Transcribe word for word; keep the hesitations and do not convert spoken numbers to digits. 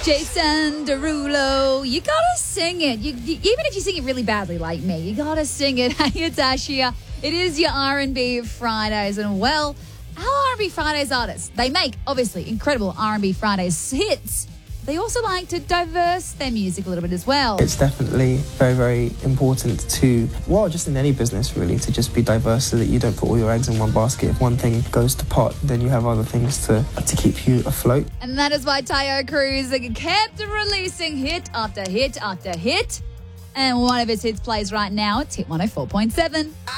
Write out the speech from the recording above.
Jason Derulo, you gotta sing it. You, you, even if you sing it really badly like me, you gotta sing it. Hey, it's Ash here. It is your R and B Fridays. And, well, our R and B Fridays artists, they make, obviously, incredible R and B Fridays hits. They also like to diverse their music a little bit as well. It's definitely very, very important to, well, just in any business really, to just be diverse so that you don't put all your eggs in one basket. If one thing goes to pot, then you have other things to, to keep you afloat. And that is why Tayo Cruz kept releasing hit after hit after hit. And one of his hits plays right now. It's Hit one oh four point seven.